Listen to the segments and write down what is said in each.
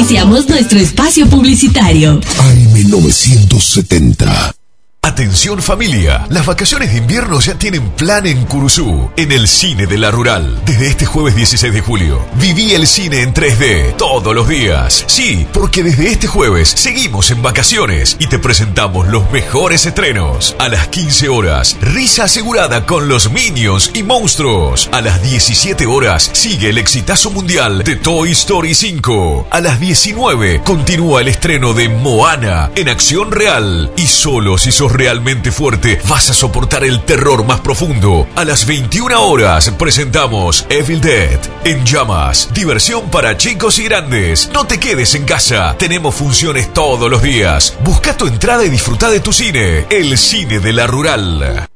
Iniciamos nuestro espacio publicitario. AM970. Atención familia, las vacaciones de invierno ya tienen plan en Curuzú, en el Cine de la Rural. Desde este jueves 16 de julio, viví el cine en 3D todos los días. Sí, porque desde este jueves seguimos en vacaciones y te presentamos los mejores estrenos. A las 15 horas, risa asegurada con los Minions y monstruos. A las 17 horas, sigue el exitazo mundial de Toy Story 5. A las 19, continúa el estreno de Moana en acción real. Y solo si sos realmente fuerte, vas a soportar el terror más profundo. A las 21 horas presentamos Evil Dead en llamas. Diversión para chicos y grandes. No te quedes en casa. Tenemos funciones todos los días. Busca tu entrada y disfruta de tu cine. El Cine de la Rural.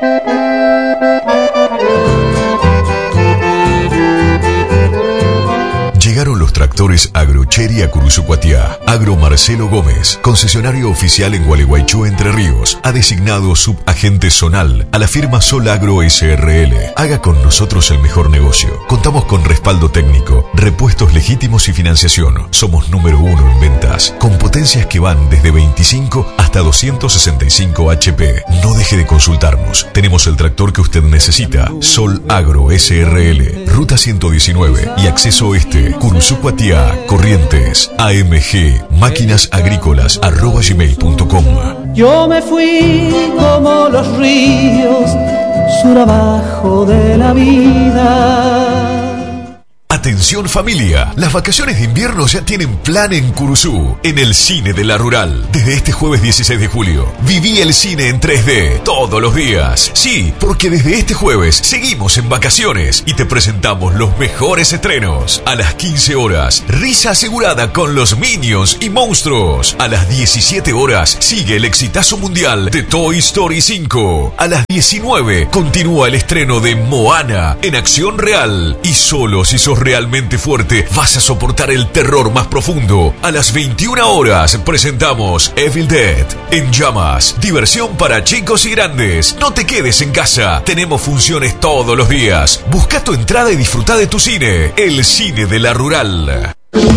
Llegaron los tractores Agrocheri a Curuzucuatiá. Agro Marcelo Gómez, concesionario oficial en Gualeguaychú, Entre Ríos, ha designado subagente zonal a la firma Sol Agro SRL. Haga con nosotros el mejor negocio. Contamos con respaldo técnico, repuestos legítimos y financiación. Somos número 1 en ventas, con potencias que van desde 25 hasta 265 HP. No deje de consultarnos. Tenemos el tractor que usted necesita. Sol Agro SRL, Ruta 119 y Acceso Oeste, Curuzucuatiá, Corrientes. AMG, máquinasagrícolas@gmail.com. Yo me fui como los ríos, sur abajo de la vida. Atención familia, las vacaciones de invierno ya tienen plan en Curuzú, en el Cine de la Rural. Desde este jueves 16 de julio, viví el cine en 3D todos los días. Sí, porque desde este jueves seguimos en vacaciones y te presentamos los mejores estrenos. A las 15 horas, risa asegurada con los Minions y monstruos. A las 17 horas, sigue el exitazo mundial de Toy Story 5. A las 19, continúa el estreno de Moana en acción real. Y solo si sos realmente fuerte, vas a soportar el terror más profundo. A las 21 horas presentamos Evil Dead en llamas. Diversión para chicos y grandes. No te quedes en casa. Tenemos funciones todos los días. Busca tu entrada y disfruta de tu cine. El Cine de la Rural.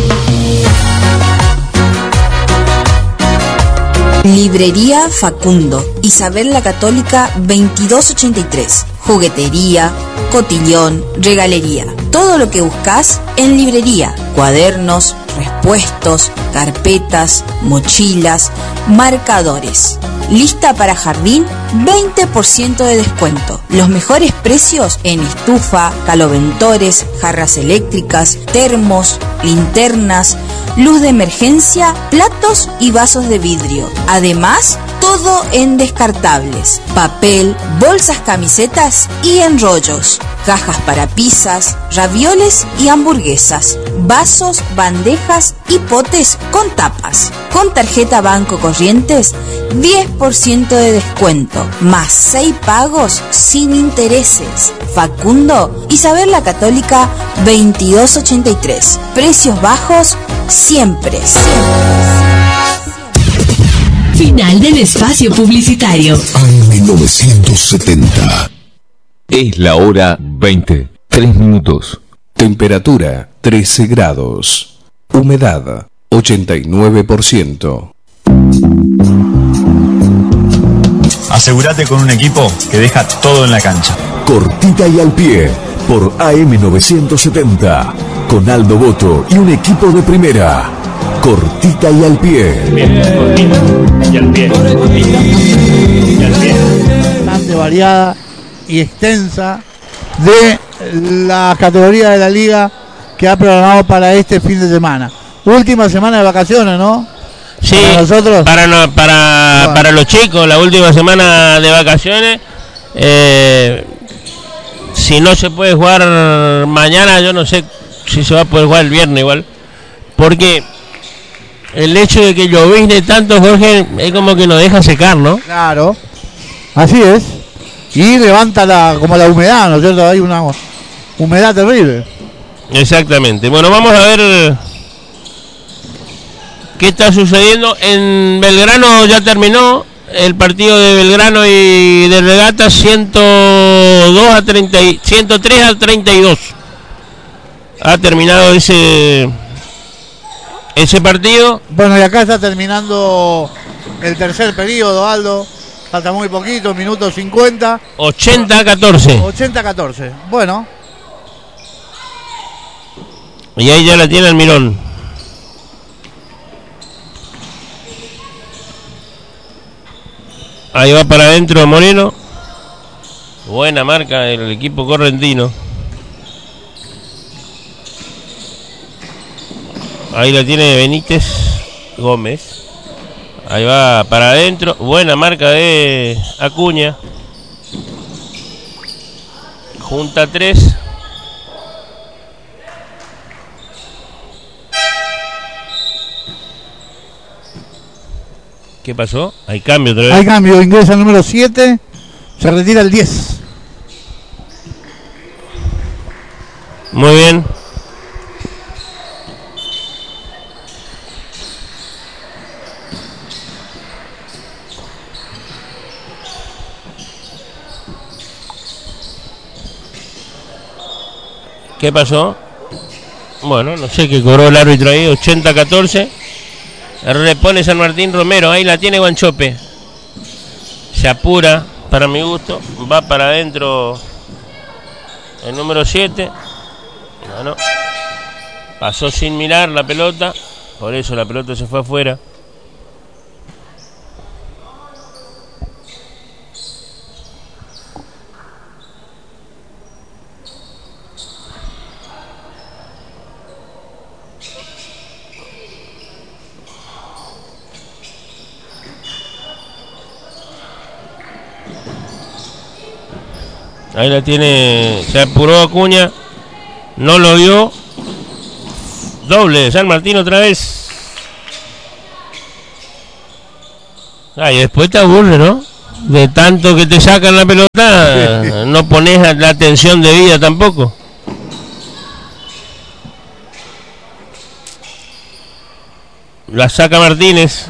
Librería Facundo, Isabel la Católica 2283. Juguetería, cotillón, regalería. Todo lo que buscas en librería. Cuadernos, repuestos, carpetas, mochilas, marcadores. Lista para jardín, 20% de descuento. Los mejores precios en estufa, caloventores, jarras eléctricas, termos, linternas, luz de emergencia, platos y vasos de vidrio. Además, todo en descartables, papel, bolsas, camisetas y enrollos, cajas para pizzas, ravioles y hamburguesas, vasos, bandejas y potes con tapas. Con tarjeta Banco Corrientes, 10% de descuento, más 6 pagos sin intereses. Facundo, Isabel la Católica 2283. Precios bajos siempre. Final del espacio publicitario. AM970. Es la hora 20, 3 minutos. Temperatura 13 grados. Humedad 89%. Asegúrate con un equipo que deja todo en la cancha. Cortita y al pie por AM970. Con Aldo Boto y un equipo de primera. Cortita y al pie. Bien, cortita y al pie. Cortita y al pie. Bastante variada y extensa de la categoría de la liga que ha programado para este fin de semana. Última semana de vacaciones, ¿no? Sí, para nosotros. Para los chicos, la última semana de vacaciones. Si no se puede jugar mañana, yo no sé si se va a poder jugar el viernes igual. Porque el hecho de que llovizne tanto, Jorge, es como que nos deja secar, ¿no? Claro, así es. Y levanta como la humedad, ¿no es cierto? Hay una humedad terrible. Exactamente. Bueno, vamos a ver qué está sucediendo. En Belgrano ya terminó el partido de Belgrano y de Regata, 103 a 32. Ha terminado ese partido. Bueno, y acá está terminando el tercer periodo, Aldo. Falta muy poquito, minuto 50. 80-14. 80-14. Bueno. Y ahí ya la tiene Almirón. Ahí va para adentro Moreno. Buena marca del equipo correntino. Ahí la tiene Benítez Gómez. Ahí va para adentro. Buena marca de Acuña. Junta 3. ¿Qué pasó? Hay cambio otra vez. Hay cambio, ingresa el número 7. Se retira el 10. Muy bien. ¿Qué pasó? Bueno, no sé qué cobró el árbitro ahí. 80-14. Repone San Martín Romero. Ahí la tiene Guanchope. Se apura, para mi gusto. Va para adentro el número 7. Bueno, pasó sin mirar la pelota. Por eso la pelota se fue afuera. Ahí la tiene, se apuró Acuña, no lo vio. Doble, San Martín otra vez. Y después te aburre, ¿no? De tanto que te sacan la pelota, no pones la atención debida tampoco. La saca Martínez.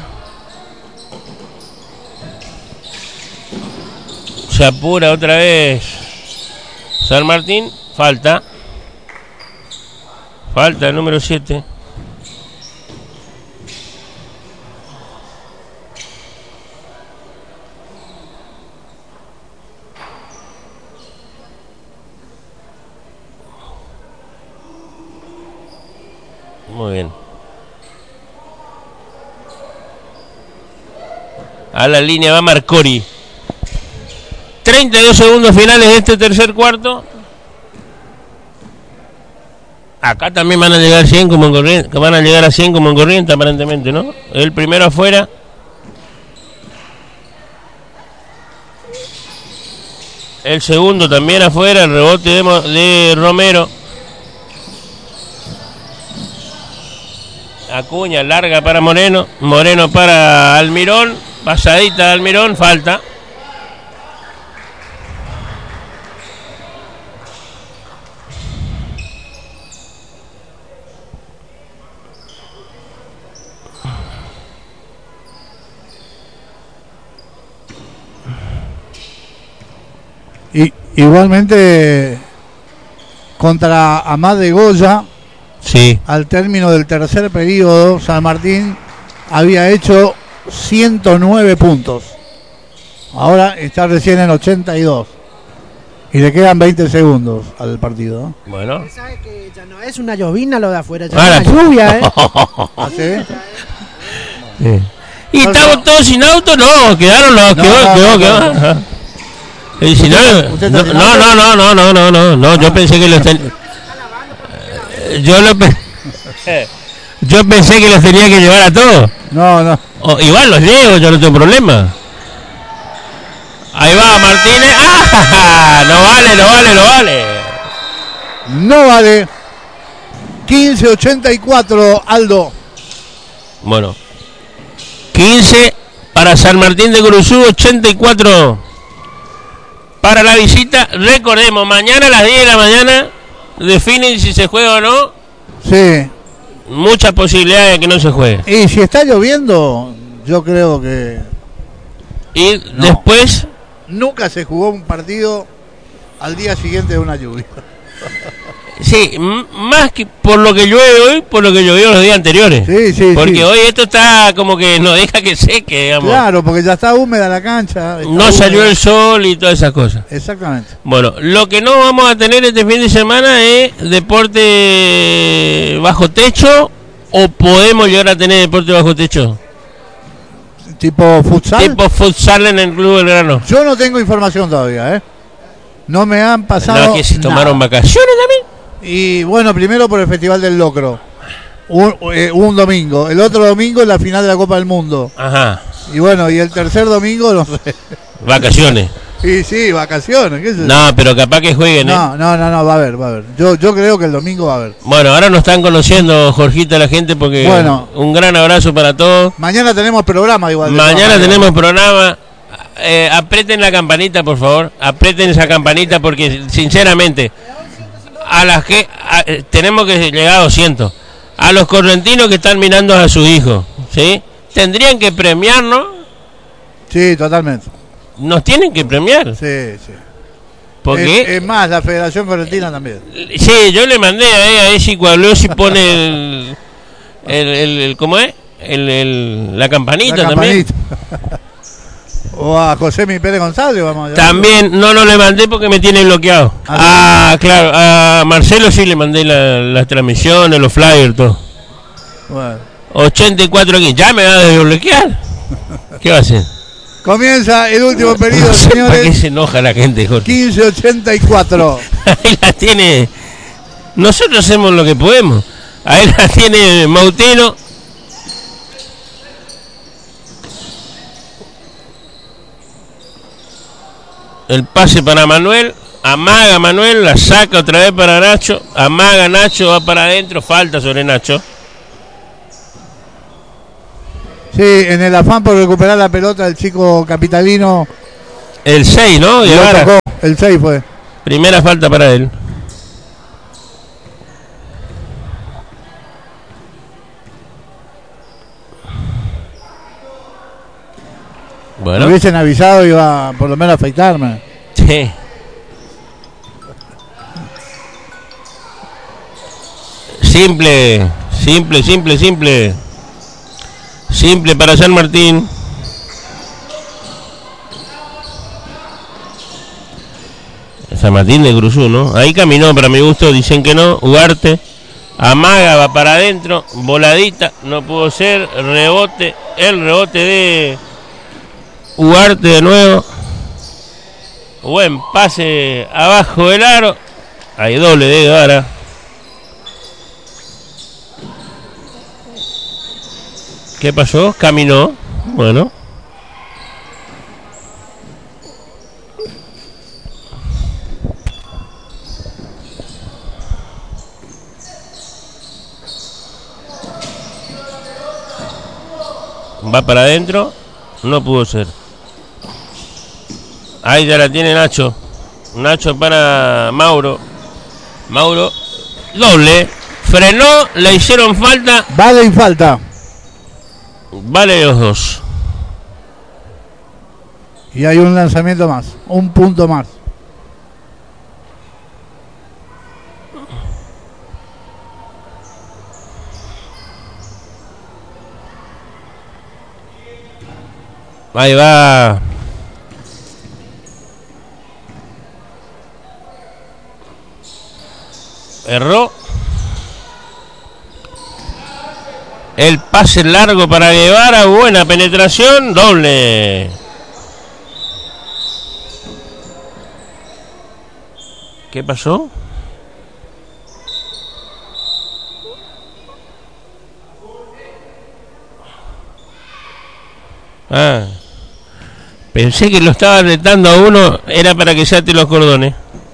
Se apura otra vez San Martín. Falta el número 7. Muy bien. A la línea va Marcori. 32 segundos finales de este tercer cuarto. Acá también van a llegar 100 como en Corrientes, van a llegar a 100 como en Corrientes aparentemente, ¿no? El primero afuera. El segundo también afuera, el rebote de Romero. Acuña larga para Moreno, Moreno para Almirón, pasadita de Almirón, falta. Y igualmente contra Amad de Goya, sí, al término del tercer periodo, San Martín había hecho 109 puntos. Ahora está recién en 82. Y le quedan 20 segundos al partido, ¿no? Bueno. Usted sabe que ya no es una llovina lo de afuera, ya es una lluvia, ¿eh? ¿Ah, sí? Sí. ¿Y estamos todos sin auto? No, quedaron los... quedó. Y si no, no, yo pensé que los yo pensé que los tenía que llevar a todos. No. Igual los llevo, yo no tengo problema. Ahí va Martínez. ¡Ah! No vale. No vale. 15-84, Aldo. Bueno. 15 para San Martín de Curuzú, 84 para la visita. Recordemos, mañana a las 10 de la mañana definen si se juega o no. Sí. Muchas posibilidades de que no se juegue. Y si está lloviendo, yo creo que... Y no. Después... Nunca se jugó un partido al día siguiente de una lluvia. Sí, más que por lo que llueve hoy, por lo que llovió los días anteriores. Sí, porque sí. hoy esto está como que no deja que seque, digamos. Claro, porque ya está húmeda la cancha. No salió el sol y todas esas cosas. Exactamente. Bueno, lo que no vamos a tener este fin de semana es deporte bajo techo, o podemos llegar a tener deporte bajo techo. ¿Tipo futsal? Tipo futsal en el Club Belgrano. Yo no tengo información todavía, No me han pasado. No, que se tomaron vacaciones también. Y bueno, primero por el Festival del Locro. Un domingo. El otro domingo es la final de la Copa del Mundo. Ajá. Y bueno, y el tercer domingo, no sé. Vacaciones. Sí, vacaciones. ¿Qué es eso? No, pero capaz que jueguen, No, va a haber. Yo creo que el domingo va a haber. Bueno, ahora nos están conociendo, Jorgito, la gente, porque bueno, un gran abrazo para todos. Mañana tenemos programa igual. Mañana tenemos programa. Aprieten la campanita, por favor. Aprieten esa campanita porque, sinceramente, a las que tenemos que llegar a 200. A los correntinos que están mirando a sus hijos, ¿sí? Tendrían que premiarnos. Sí, totalmente. Nos tienen que premiar. Sí. Porque es más, la Federación Correntina también. Sí, yo le mandé a ese cuadro si pone el ¿cómo es? La campanita también. O a José Mi Pérez González, vamos a también, no le mandé porque me tiene bloqueado. Claro, a Marcelo sí le mandé las transmisiones, los flyers, todo. Bueno. 84 aquí, ya me va a desbloquear. ¿Qué va a hacer? Comienza el último periodo, señores. ¿Para qué se enoja la gente, Jorge? 15:84. Ahí la tiene. Nosotros hacemos lo que podemos. Ahí la tiene Mautino. El pase para Manuel. Amaga Manuel, la saca otra vez para Nacho. Amaga Nacho, va para adentro. Falta sobre Nacho. Sí, en el afán por recuperar la pelota del chico capitalino. El 6, ¿no? Tocó, el 6 fue. Primera falta para él. Bueno. Me hubiesen avisado, iba por lo menos a afeitarme. Sí. Simple para San Martín. San Martín de Cruzú, ¿no? Ahí caminó, para mi gusto, dicen que no. Ugarte, amaga, va para adentro, voladita, no pudo ser, rebote, el rebote de Ugarte de nuevo. Buen pase abajo del aro. Hay doble de Guevara. ¿Qué pasó? Caminó. Bueno. Va para adentro. No pudo ser. Ahí ya la tiene Nacho. Nacho para Mauro. Mauro. Doble. Frenó. Le hicieron falta. Vale y falta. Vale los dos. Y hay un lanzamiento más. Un punto más. Ahí va. Erró. El pase largo para Guevara. Buena penetración. Doble. ¿Qué pasó? Pensé que lo estaba retando a uno. Era para que se ate los cordones.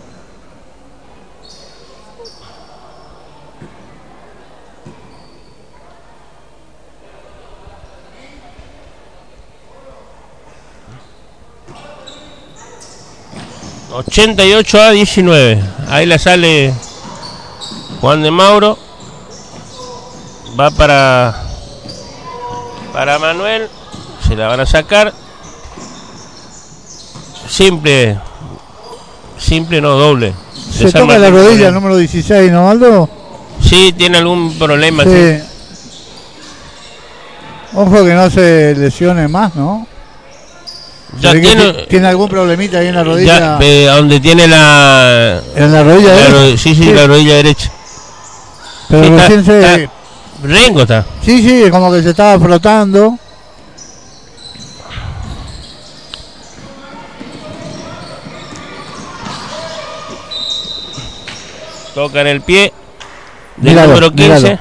(88-19). Ahí la sale Juan de Mauro. Va para Manuel. Se la van a sacar. Simple no, doble. Se toca la rodilla el número 16, ¿no, Aldo? Sí, tiene algún problema. Sí. Ojo que no se lesione más, ¿no? Ya tiene algún problemita ahí en la rodilla. Ya, donde tiene la... ¿En la rodilla derecha? Sí, la rodilla derecha. Pero sí, recién Rengo está. Sí, como que se estaba frotando. Toca en el pie del número 15. Míralo.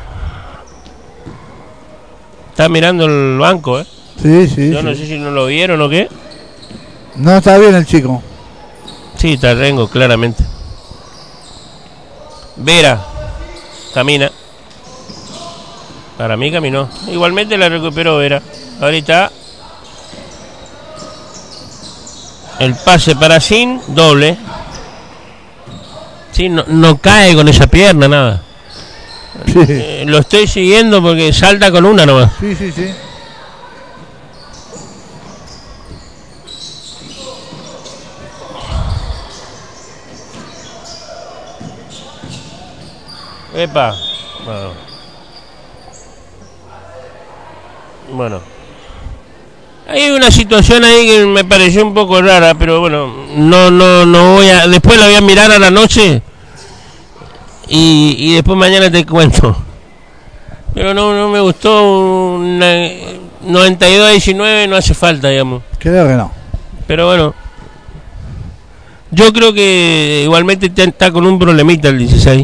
Está mirando el banco, Sí. Yo no sé si no lo vieron o qué. No, está bien el chico. Sí, está Rengo, claramente. Vera camina. Para mí caminó. Igualmente la recuperó Vera. Ahorita el pase para Sin, doble. Sí, no cae con esa pierna, nada. Sí. Lo estoy siguiendo porque salta con una nomás. Sí. Epa. Bueno. Hay una situación ahí que me pareció un poco rara, pero bueno, no voy a... Después la voy a mirar a la noche y después mañana te cuento. Pero no me gustó. 92-19 no hace falta, digamos. Creo que no. Pero bueno, yo creo que igualmente está con un problemita el 16.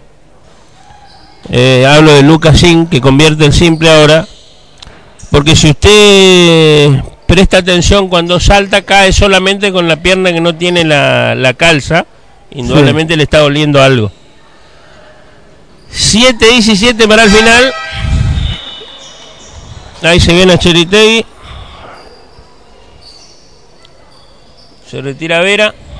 Hablo de Lucas Sin, que convierte el simple ahora. Porque si usted presta atención, cuando salta cae solamente con la pierna que no tiene la calza. Indudablemente le está doliendo algo. 7-17 para el final. Ahí se viene a Cheritegui. Se retira Vera.